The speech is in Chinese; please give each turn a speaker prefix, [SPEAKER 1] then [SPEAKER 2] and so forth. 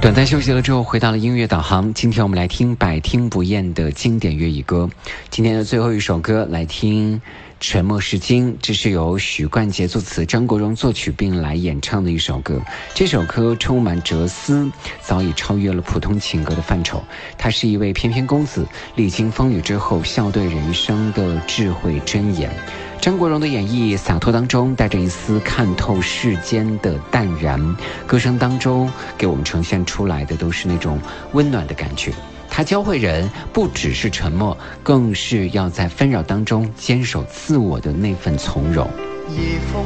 [SPEAKER 1] 短暂休息了之后，回到了音乐导航。今天我们来听百听不厌的经典粤语歌。今天的最后一首歌来听《沉默是金》，这是由许冠杰作词，张国荣作曲并来演唱的一首歌。这首歌充满哲思，早已超越了普通情歌的范畴。他是一位翩翩公子，历经风雨之后笑对人生的智慧箴言。张国荣的演绎洒脱当中带着一丝看透世间的淡然，歌声当中给我们呈现出来的都是那种温暖的感觉。他教会人不只是沉默，更是要在纷扰当中坚守自我的那份从容。